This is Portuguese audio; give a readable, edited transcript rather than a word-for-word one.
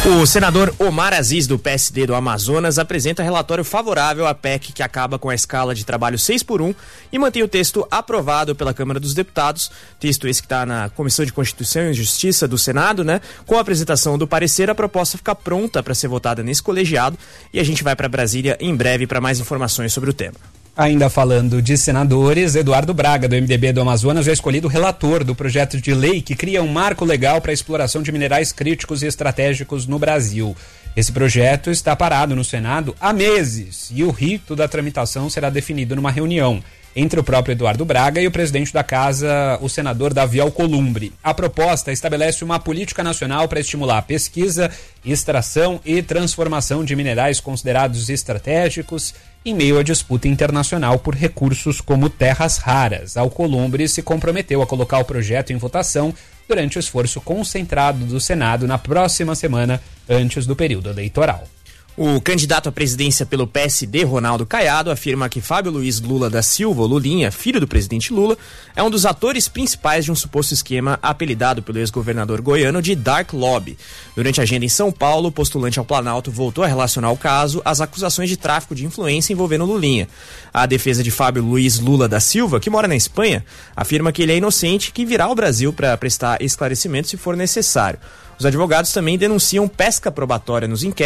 O senador Omar Aziz, do PSD do Amazonas, apresenta relatório favorável à PEC que acaba com a escala de trabalho 6x1 e mantém o texto aprovado pela Câmara dos Deputados, texto esse que está na Comissão de Constituição e Justiça do Senado, né? Com a apresentação do parecer, a proposta fica pronta para ser votada nesse colegiado e a gente vai para Brasília em breve para mais informações sobre o tema. Ainda falando de senadores, Eduardo Braga, do MDB do Amazonas, é escolhido relator do projeto de lei que cria um marco legal para a exploração de minerais críticos e estratégicos no Brasil. Esse projeto está parado no Senado há meses e o rito da tramitação será definido numa reunião entre o próprio Eduardo Braga e o presidente da casa, o senador Davi Alcolumbre. A proposta estabelece uma política nacional para estimular a pesquisa, extração e transformação de minerais considerados estratégicos em meio à disputa internacional por recursos como terras raras. Alcolumbre se comprometeu a colocar o projeto em votação durante o esforço concentrado do Senado na próxima semana, antes do período eleitoral. O candidato à presidência pelo PSD, Ronaldo Caiado, afirma que Fábio Luiz Lula da Silva, ou Lulinha, filho do presidente Lula, é um dos atores principais de um suposto esquema apelidado pelo ex-governador goiano de Dark Lobby. Durante a agenda em São Paulo, o postulante ao Planalto voltou a relacionar o caso às acusações de tráfico de influência envolvendo Lulinha. A defesa de Fábio Luiz Lula da Silva, que mora na Espanha, afirma que ele é inocente e que virá ao Brasil para prestar esclarecimento se for necessário. Os advogados também denunciam pesca probatória nos inquéritos